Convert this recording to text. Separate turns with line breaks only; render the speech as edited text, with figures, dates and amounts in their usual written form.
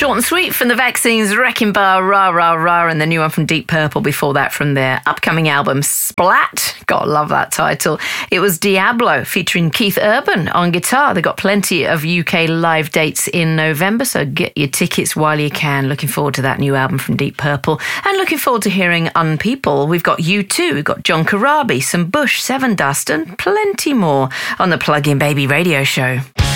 Short and sweet from the Vaccines, Wrecking Bar, Rah Rah Rah, and the new one from Deep Purple before that from their upcoming album Splat. Gotta love that title. It was Diablo featuring Keith Urban on guitar. They got plenty of UK live dates in November, so get your tickets while you can. Looking forward to that new album from Deep Purple, and looking forward to hearing Unpeople. We've got U2, we've got John Corabi, some Bush, Seven Dust, and plenty more on the Plug In Baby radio show.